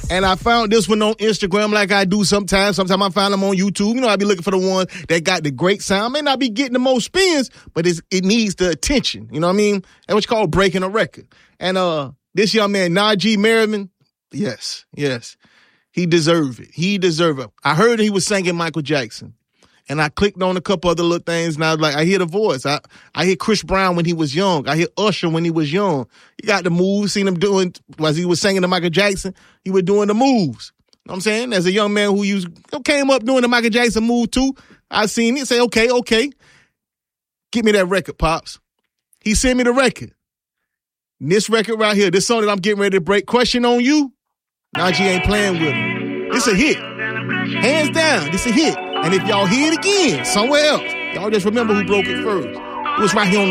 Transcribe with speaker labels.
Speaker 1: And I found this one on Instagram like I do sometimes. Sometimes I find them on YouTube. You know, I be looking for the ones that got the great sound. May not be getting the most spins, but it needs the attention. You know what I mean? That's what you call breaking a record. And this young man, Najee Merriman, yes, he deserved it. He deserved it. I heard he was singing Michael Jackson. And I clicked on a couple other little things, and I was like, I hear the voice. I hear Chris Brown when he was young. I hear Usher when he was young. He got the moves, seen him doing, as he was singing to Michael Jackson, he was doing the moves. You know what I'm saying? As a young man who came up doing the Michael Jackson move too, I seen it, say, okay. Get me that record, Pops. He sent me the record. And this record right here, this song that I'm getting ready to break, Question on You, Najee ain't playing with him. It's a hit. Hands down, it's a hit. And if y'all hear it again somewhere else, y'all just remember who broke it first. It was right here on